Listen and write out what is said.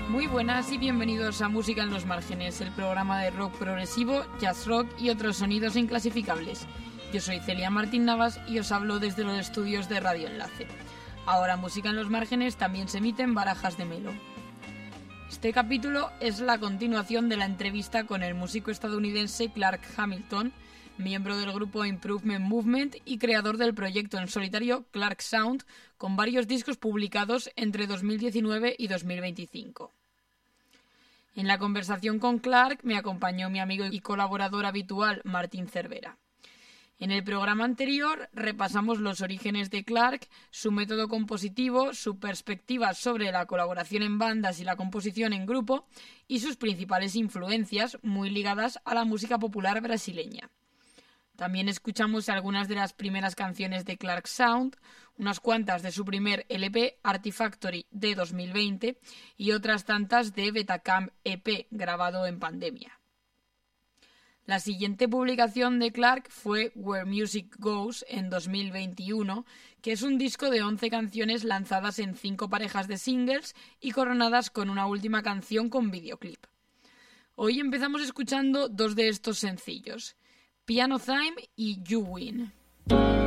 Muy buenas y bienvenidos a Música en los Márgenes, el programa de rock progresivo, jazz rock y otros sonidos inclasificables. Yo soy Celia Martín Navas y os hablo desde los estudios de Radio Enlace. Ahora Música en los Márgenes también se emite en Barajas de Melo. Este capítulo es la continuación de la entrevista con el músico estadounidense Clark Hamilton, miembro del grupo Improvement Movement y creador del proyecto en solitario Clark Sound, con varios discos publicados entre 2019 y 2025. En la conversación con Clark me acompañó mi amigo y colaborador habitual Martín Cervera. En el programa anterior repasamos los orígenes de Clark, su método compositivo, su perspectiva sobre la colaboración en bandas y la composición en grupo y sus principales influencias muy ligadas a la música popular brasileña. También escuchamos algunas de las primeras canciones de Clark Sound, unas cuantas de su primer LP Artifactory de 2020 y otras tantas de Betacam EP grabado en pandemia. La siguiente publicación de Clark fue Where Music Goes en 2021, que es un disco de 11 canciones lanzadas en 5 parejas de singles y coronadas con una última canción con videoclip. Hoy empezamos escuchando dos de estos sencillos, Piano Time y You Win.